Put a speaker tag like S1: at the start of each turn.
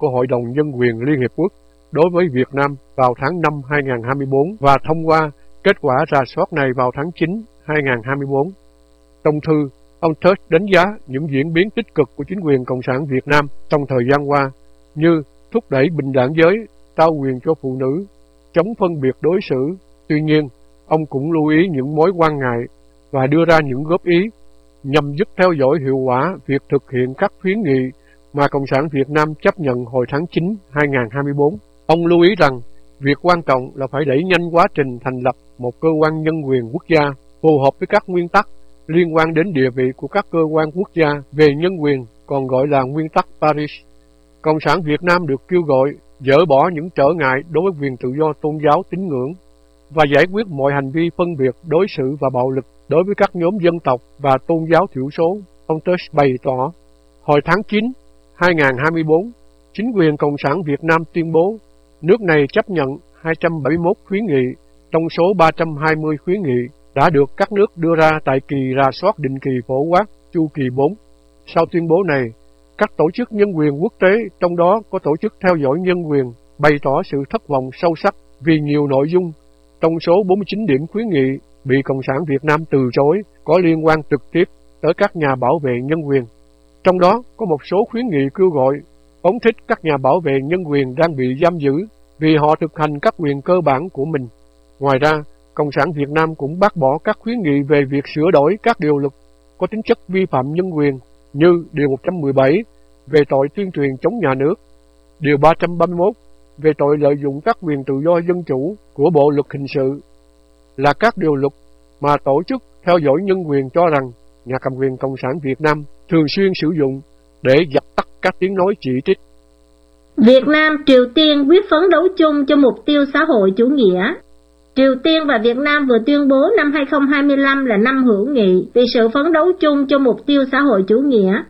S1: của Hội đồng Nhân quyền Liên Hiệp Quốc đối với Việt Nam vào tháng 5 2024 và thông qua kết quả rà soát này vào tháng 9 2024. Trong thư, ông Tusk đánh giá những diễn biến tích cực của chính quyền Cộng sản Việt Nam trong thời gian qua như thúc đẩy bình đẳng giới, trao quyền cho phụ nữ, chống phân biệt đối xử. Tuy nhiên, ông cũng lưu ý những mối quan ngại và đưa ra những góp ý nhằm giúp theo dõi hiệu quả việc thực hiện các khuyến nghị mà Cộng sản Việt Nam chấp nhận hồi tháng 9 2024. Ông lưu ý rằng việc quan trọng là phải đẩy nhanh quá trình thành lập một cơ quan nhân quyền quốc gia phù hợp với các nguyên tắc liên quan đến địa vị của các cơ quan quốc gia về nhân quyền, còn gọi là nguyên tắc Paris. Cộng sản Việt Nam được kêu gọi dỡ bỏ những trở ngại đối với quyền tự do tôn giáo tín ngưỡng và giải quyết mọi hành vi phân biệt đối xử và bạo lực đối với các nhóm dân tộc và tôn giáo thiểu số. Ông Tusk bày tỏ, hồi tháng 9 2024, chính quyền Cộng sản Việt Nam tuyên bố nước này chấp nhận 271 khuyến nghị trong số 320 khuyến nghị đã được các nước đưa ra tại kỳ rà soát định kỳ phổ quát chu kỳ 4. Sau tuyên bố này, các tổ chức nhân quyền quốc tế, trong đó có Tổ chức Theo dõi Nhân quyền, bày tỏ sự thất vọng sâu sắc vì nhiều nội dung trong số 49 điểm khuyến nghị bị Cộng sản Việt Nam từ chối có liên quan trực tiếp tới các nhà bảo vệ nhân quyền. Trong đó có một số khuyến nghị kêu gọi phóng thích các nhà bảo vệ nhân quyền đang bị giam giữ vì họ thực hành các quyền cơ bản của mình. Ngoài ra, Cộng sản Việt Nam cũng bác bỏ các khuyến nghị về việc sửa đổi các điều luật có tính chất vi phạm nhân quyền như Điều 117 về tội tuyên truyền chống nhà nước, Điều 331 về tội lợi dụng các quyền tự do dân chủ của Bộ Luật Hình sự, là các điều luật mà Tổ chức Theo dõi Nhân quyền cho rằng nhà cầm quyền Cộng sản Việt Nam thường xuyên sử dụng để dập tắt các tiếng nói chỉ trích.
S2: Việt Nam, Triều Tiên quyết phấn đấu chung cho mục tiêu xã hội chủ nghĩa. Triều Tiên và Việt Nam vừa tuyên bố năm 2025 là năm hữu nghị vì sự phấn đấu chung cho mục tiêu xã hội chủ nghĩa.